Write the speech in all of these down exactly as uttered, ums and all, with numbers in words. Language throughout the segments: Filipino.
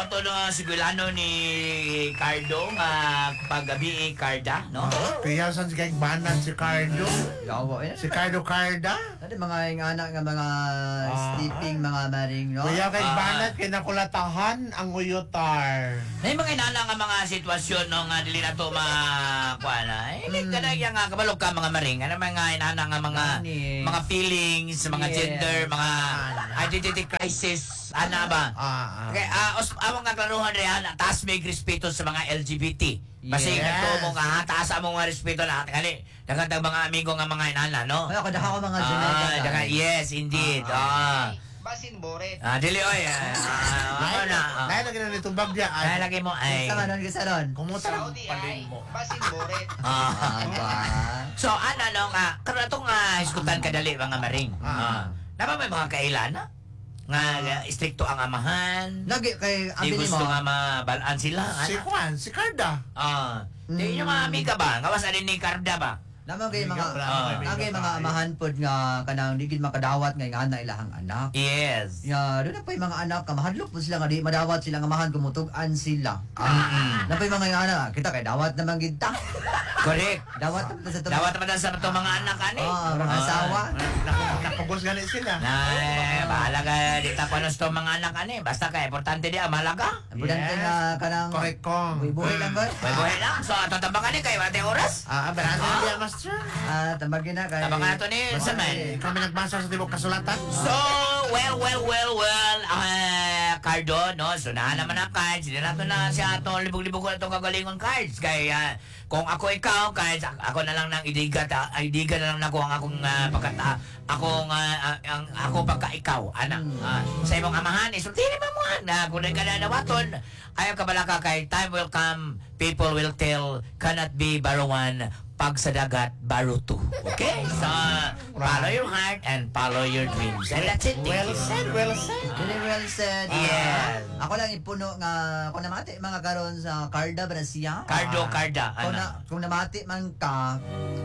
mo to no sigulano ni Cardo nga paggabi eh, Carda, no? Kaya saan si kay banan si Cardo? Yawa eh. Si Cardo Carda? Ano mga ingana nga mga Ah. sleeping mga maring, no? Kaya kay Ah. banan kinakulatahan ang uyutar. May mga inana nga mga sitwasyon no nga dili na to makuha na. Eh, mm. Kana yang nga kabalo ka mga maring. Ano mga inana nga mga Gani. mga feelings, mga Yes. gender, mga identity crisis, ana ba? Ah, ah. Okay, ah, os amo nga klaruhan riyan, taas may respeto sa mga L G B T. Basi Yes. yes. mo nga ha, taas mo nga respeto na kani. Daghang mga amigo nga mga inana, no? Kaya kada ako mga Ah, genetic. daghang- yes, indeed. Ah. Basin boret. Ah, dili oy. Ah, ano na? ah. Dahil lagi na nito bagya. Kaya lagi mo ay. Sa kanon sa ron. Kumusta ang Saudi palin ay mo? basin boret. Ah. Aba. So ano no nga, karon atong nga iskutan kadali mga maring. Ah. Napa may mga kailana? Nga uh, istrikto ang amahan. Lagi kay Di abili gusto mo. nga mabalaan sila. Si Ano? Juan, si Carda. Ah. Di Mm. yung mga amiga ba? Gawas na din ni Carda ba? Namo kay mga Ah. ang kay mga amahan pod nga kanang di gid makadawat nga nga na ilahang anak. Yes. Ya, doon na pa yung mga anak, kamahadlok po sila nga di madawat sila nga amahan gumutugan sila. Mm-mm. Na pa yung mga anak, kita kay dawat naman gid ta. Correct. Dawat naman sa to. Dapat naman sa itong mga anak ani. Ah, mga asawa. Napugos gani sila. Na, eh, bahala ka dito ko sa mga anak ani. Basta ka, importante di amalaga. Budan ka nga kanang Correct kong. buhay lang ba? Buhay-buhay lang. So, atong tambangan ni kay wate oras. Ah, berano na diya, master. Ah, tambagin na kay. Tambangan nato ni sa man. Kami nagbasa sa tibok kasulatan. So, well, well, well, well, uh, Cardo, no? So, na naman ang cards. Hindi na ito na siya itong libog-libog ko na itong kagalingon cards. Kaya, kung ako ikaw, cards, ako na lang ng idigat, ah, idigat na lang na ko ang akong uh, pagkata, akong, uh, uh, ang, ako pagka ikaw, anak. Ah, sa imong amahan, isultini mo mo, na kung ka na nawaton, ayaw ka bala ka kay time will come, people will tell, cannot be barawan, pag sa dagat, baruto. Okay? So, follow your heart and follow your dreams. And that's it. Thank Well you. said, well said. Very well said. Yes. Ah, ako lang ipuno nga kung namati mga karon sa Carda Brasia. Cardo, Carda. Kung, Ano? na, kung namati man ka,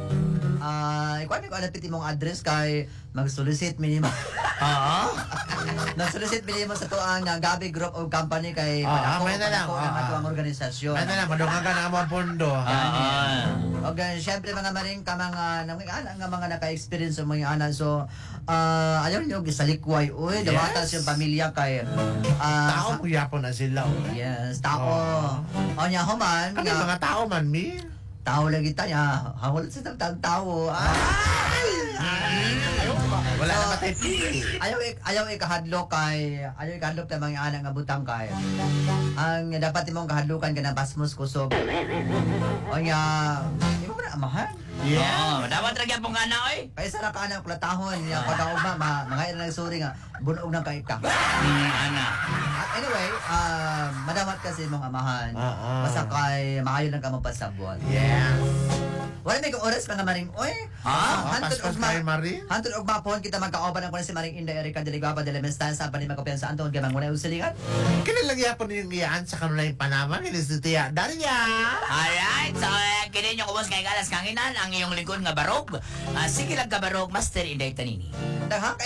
ah, ikaw ko alapit imong address kay mag-solicit minimo. Oo. Mag-solicit minimo sa tuang nga Gabi Group of Company kay Ah, Padako, may na lang. Padako Ah, ang ah. atuang organisasyon. Ano na, madungagan ang among pondo. Oo. O gan syempre mga maring ka mga nang ana nga mga naka-experience sa mga ana so ah ayaw niyo gisalikway oy dawata Yes. sa pamilya kay ah Tao mo yapon na sila. oh. yes tao Oh. o nya human Kami nga mga tao man, mi. tao lagi ta ya hawal sa tang tao ay Wala So, na matay pili. ayaw ik ayaw ikahadlok kay ayaw ikahadlok ta mga ana nga butang kay ang dapat imong kahadlukan kana basmos kusog o nya imo na amahan Oo. Dapat lagyan pong ana, oy. kaya sa ka anak platahon ya pagkauma ma mga ina nagsuri nga bunog nang kay ka. Hmm, ana. At anyway, uh, madamat kasi mong amahan. Ah, ah. Basta kay maayo lang ka mapasabot. Yeah. Wala may kong oras mga maring oy. Ah, hantod paspas og ma kay Marie. hantod og mapon kita magkaoban ang kuno si Maring Inday Erika Deligaba de la Mestanza pa ni magkapiyansa anton gamang muna usilingan. Kailan yapon yung iyaan sa kanulay Panama, kinisitiya. Daria! Alright, so uh, kinin yung kubos kay Galas Kanginan, ang iyong lingkod nga barog. Ah, sige lang ka barog, Master Inday Tanini. Dagha kay